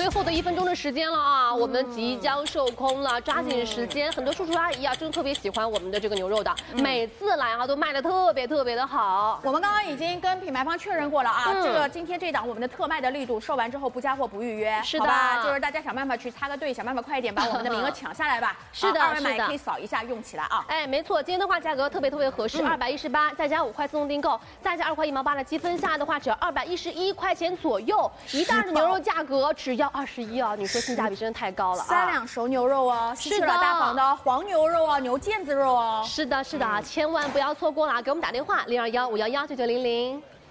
最后的1分钟的时间了啊，我们即将售空了，抓紧时间。很多叔叔阿姨啊，真的特别喜欢我们的这个牛肉的，每次来啊都卖的特别的好。 我们刚刚已经跟品牌方确认过了啊，这个今天这档我们的特卖的力度，售完之后不加货不预约， 是的， 好吧？就是大家想办法去插个队，想办法快一点把我们的名额抢下来吧。 是的， 二维码也可以扫一下用起来啊。 哎，没错，今天的话价格特别合适，218，再加5块自动订购，再加2块1毛8的积分下来的话，只要211块钱左右，一袋的牛肉价格只要21啊！你说性价比真的太高了啊 ！3两熟牛肉哦，吸取了大黄的黄牛肉哦，牛腱子肉哦。 是的啊，千万不要错过了，给我们打电话021-511-9900。